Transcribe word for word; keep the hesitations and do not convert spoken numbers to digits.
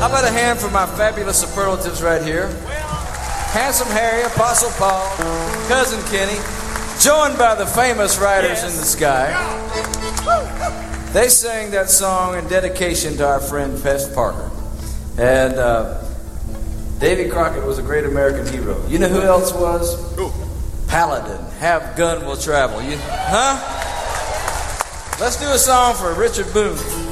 How about a hand for my fabulous superlatives right here? Handsome Harry, Apostle Paul, Cousin Kenny, joined by the famous Riders yes. in the Sky. They sang that song in dedication to our friend Pest Parker. And uh, Davy Crockett was a great American hero. You know who else was? Who? Paladin. Have gun will travel. You, huh? Let's do a song for Richard Boone.